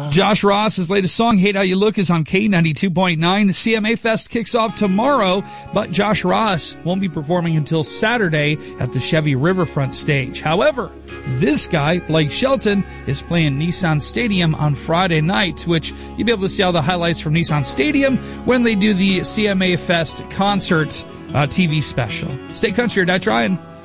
Josh Ross's latest song, Hate How You Look, is on K92.9. The CMA Fest kicks off tomorrow, but Josh Ross won't be performing until Saturday at the Chevy Riverfront stage. However, this guy, Blake Shelton, is playing Nissan Stadium on Friday night, which you'll be able to see all the highlights from Nissan Stadium when they do the CMA Fest concert TV special. Stay country or die trying.